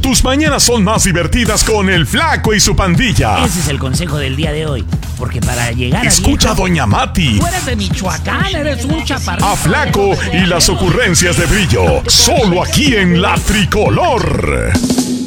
Tus mañanas son más divertidas con el Flaco y su pandilla. Ese es el consejo del día de hoy. Porque para llegar a Escucha a viejo, Doña Mati. Tú eres de Michoacán, eres un chaparrito. A Flaco y las ocurrencias de Brillo. Solo aquí en La Tricolor.